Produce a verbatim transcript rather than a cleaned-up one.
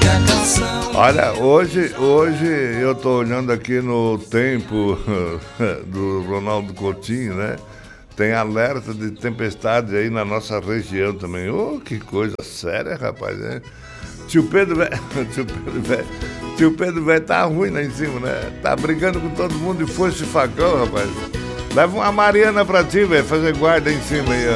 Olha, hoje, hoje eu tô olhando aqui no tempo do Ronaldo Coutinho, né? Tem alerta de tempestade aí na nossa região também. Oh, que coisa séria, rapaz, né? Tio Pedro, velho, tio Pedro, velho, tio Pedro, velho, tá ruim lá em cima, né? Tá brigando com todo mundo de foice e facão, rapaz. Leva uma Mariana pra ti, velho, fazer guarda em cima aí, ó.